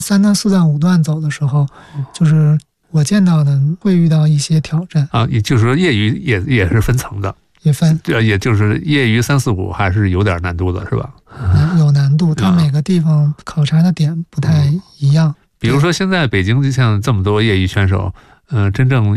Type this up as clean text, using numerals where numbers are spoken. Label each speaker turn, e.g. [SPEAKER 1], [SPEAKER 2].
[SPEAKER 1] 3段、4段、5段走的时候，就是我见到的会遇到一些挑战
[SPEAKER 2] 啊。也就是说，业余也是分层的，
[SPEAKER 1] 也分，
[SPEAKER 2] 也就是业余3、4、5还是有点难度的，是吧？
[SPEAKER 1] 有难度，它每个地方考察的点不太一样。
[SPEAKER 2] 比如说，现在北京就像这么多业余选手，真正